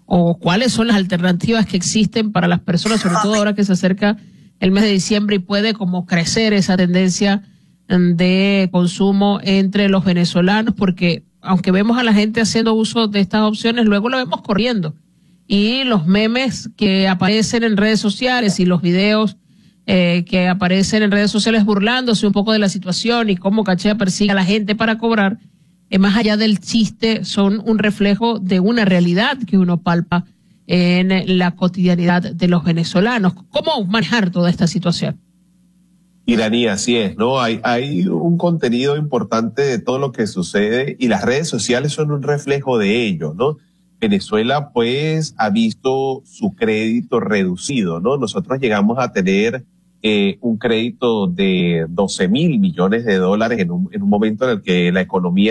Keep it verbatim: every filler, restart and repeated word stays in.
o cuáles son las alternativas que existen para las personas, sobre todo ahora que se acerca el mes de diciembre y puede como crecer esa tendencia de consumo entre los venezolanos, porque aunque vemos a la gente haciendo uso de estas opciones, luego lo vemos corriendo. Y los memes que aparecen en redes sociales y los videos eh, que aparecen en redes sociales burlándose un poco de la situación y cómo Cachea persigue a la gente para cobrar, eh, más allá del chiste, son un reflejo de una realidad que uno palpa en la cotidianidad de los venezolanos. ¿Cómo manejar toda esta situación? Iraní, así es, ¿no? Hay, hay un contenido importante de todo lo que sucede y las redes sociales son un reflejo de ello, ¿no? Venezuela, pues, ha visto su crédito reducido, ¿no? Nosotros llegamos a tener eh, un crédito de doce mil millones de dólares en un, en un momento en el que la economía